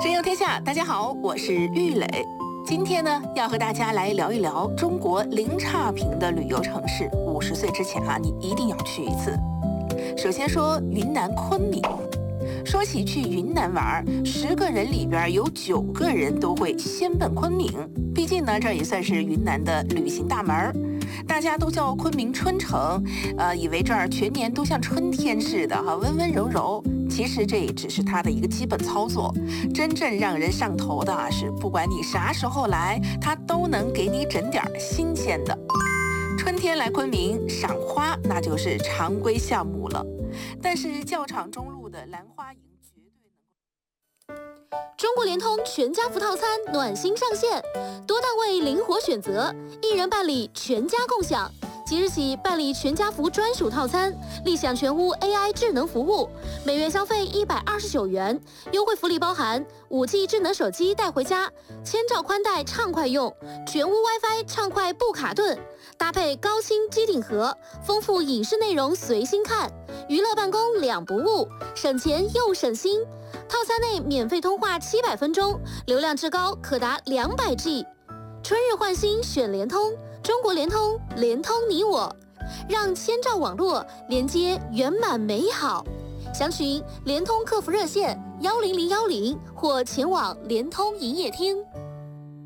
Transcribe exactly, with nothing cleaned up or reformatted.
神游天下，大家好，我是玉磊。今天呢，要和大家来聊一聊中国零差评的旅游城市。五十岁之前啊，你一定要去一次。首先说云南昆明。说起去云南玩，十个人里边有九个人都会先奔昆明。毕竟呢，这也算是云南的旅行大门。大家都叫昆明春城，呃，以为这儿全年都像春天似的哈，温温柔柔。其实这也只是它的一个基本操作，真正让人上头的啊，是不管你啥时候来，它都能给你整点新鲜的。春天来昆明赏花，那就是常规项目了。但是教场中路的兰花楹绝对能够。 中国联通全家福套餐暖心上线，多档位灵活选择，一人办理全家共享。即日起办理全家福专属套餐，立享全屋 A I 智能服务，每月消费一百二十九元，优惠福利包含五 G 智能手机带回家，千兆宽带畅快用，全屋 WiFi 畅快不卡顿，搭配高清机顶盒，丰富影视内容随心看，娱乐办公两不误，省钱又省心。套餐内免费通话七百分钟，流量至高可达两百 G。春日换新选联通，中国联通，联通你我，让千兆网络连接圆满美好。详询联通客服热线幺零零幺零或前往联通营业厅。